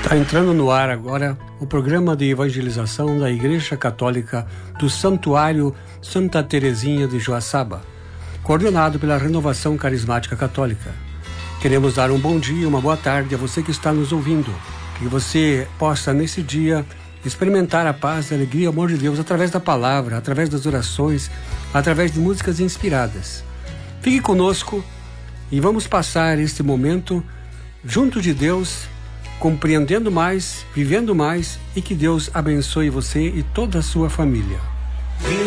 Está entrando no ar agora o programa de evangelização da Igreja Católica do Santuário Santa Teresinha de Joaçaba, coordenado pela Renovação Carismática Católica. Queremos dar um bom dia, uma boa tarde a você que está nos ouvindo. Que você possa, nesse dia, experimentar a paz, a alegria e o amor de Deus através da palavra, através das orações, através de músicas inspiradas. Fique conosco e vamos passar este momento junto de Deus, compreendendo mais, vivendo mais, e que Deus abençoe você e toda a sua família.